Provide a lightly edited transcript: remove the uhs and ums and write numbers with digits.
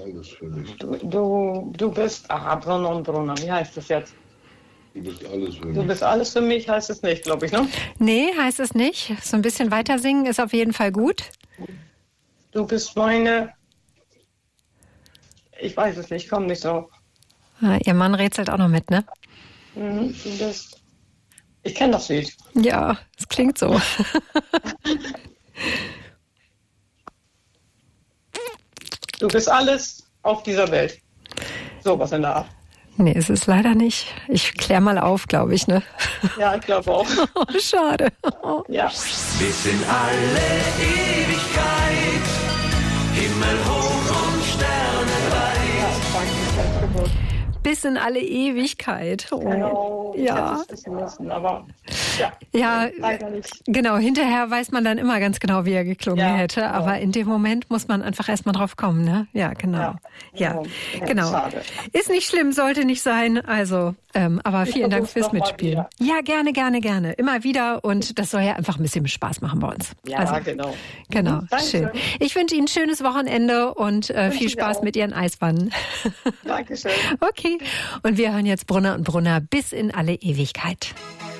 alles für mich. Du bist, Brunner und Brunner, wie heißt das jetzt? Du bist alles für mich. Du bist alles für mich, heißt es nicht, glaube ich, ne? Nee, heißt es nicht. So ein bisschen weiter singen ist auf jeden Fall gut. Du bist meine... Ich weiß es nicht, komm nicht drauf. Ihr Mann rätselt auch noch mit, ne? Du bist... Ich kenne das Lied. Ja, es klingt so. Du bist alles auf dieser Welt. Sowas in der Art. Nee, es ist leider nicht. Ich klär mal auf, glaube ich, ne? Ja, ich glaube auch. Oh, schade. Ja. Bis in alle Ewigkeit, himmelhoch und sternenweit. Bis in alle Ewigkeit. Oh. Genau, Ja. hätte ich wissen müssen, aber Ja, leider nicht. genau. Hinterher weiß man dann immer ganz genau, wie er geklungen hätte. Genau. Aber in dem Moment muss man einfach erst mal drauf kommen, ne? Ja, genau. Ja, genau. Schade. Ist nicht schlimm, sollte nicht sein. Also, aber vielen Dank fürs Mitspielen. Ja, gerne, gerne, gerne. Immer wieder. Und das soll ja einfach ein bisschen Spaß machen bei uns. Ja, also, genau. Genau, Dankeschön. schön. Ich wünsche Ihnen ein schönes Wochenende und viel Spaß mit Ihren Eiswannen. Dankeschön. Okay. Und wir hören jetzt Brunner und Brunner bis in alle Ewigkeit.